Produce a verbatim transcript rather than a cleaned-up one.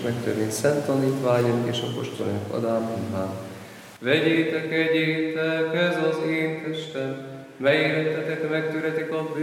meg törvény szent tanítványunk és apostolunk adámban. Vegyétek, egyétek, ez az én testem, mely érettetek megtöretik a bűn